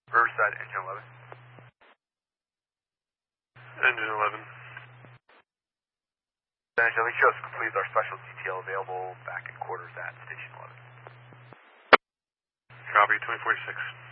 Riverside, Engine 11. Engine 11. San Angelico shows completed our special detail available back in quarters at Station 11. Copy, 2046.